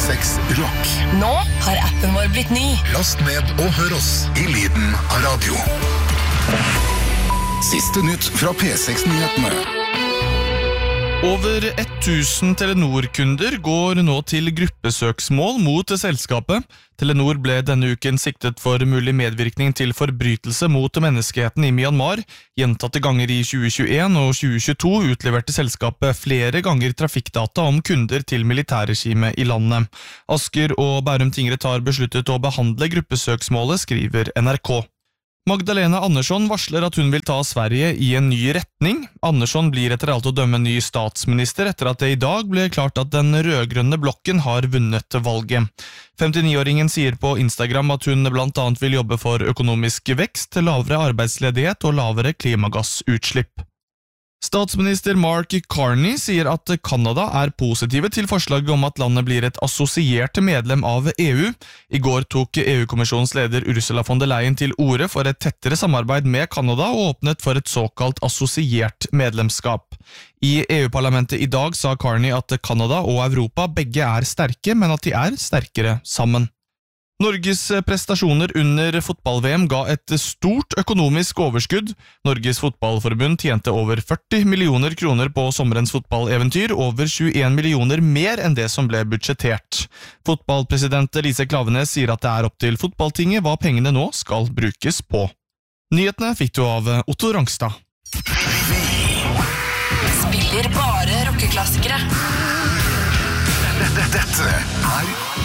P6 Rock. Nå har appen vår blitt ny. Last ned og hør oss i lyden av radio. Siste nytt fra P6-nyhetene. Over 1000 Telenor-kunder går nå til gruppesøksmål mot selskapet. Telenor ble denne uken siktet for mulig medvirkning til forbrytelse mot menneskeheten i Myanmar. Gjentatte ganger i 2021 og 2022 utleverte selskapet flere ganger trafikkdata om kunder til militærregimet i landet. Asker og Bærum tingrett har besluttet å behandle gruppesøksmålet, skriver NRK. Magdalena Andersson varsler at hun vil ta Sverige i en ny retning. Andersson blir etter alt å dømme ny statsminister etter at det i dag ble klart at den rødgrønne blokken har vunnet valget. 59-åringen sier på Instagram at hun blant annet vil jobbe for økonomisk vekst, lavere arbeidsledighet og lavere klimagassutslipp. Statsminister Mark Carney sier at Kanada er positive til forslaget om at landet blir et assosiert medlem av EU. I går tok EU-kommisjonens leder Ursula von der Leyen til orde for et tettere samarbeid med Kanada og åpnet for et såkalt assosiert medlemskap. I EU-parlamentet i dag sa Carney at Kanada og Europa begge er sterke, men at de er sterkere sammen. Norges prestasjoner under fotball-VM ga et stort økonomisk overskudd. Norges fotballforbund tjente over 40 millioner kroner på sommerens fotballeventyr, over 21 millioner mer enn det som ble budsjettert. Fotballpresident Lise Klaveness sier at det er opp til fotballtinget hva pengene nå skal brukes på. Nyhetene fikk du av Otto Rangstad. Spiller bare rockeklassikere. Dette er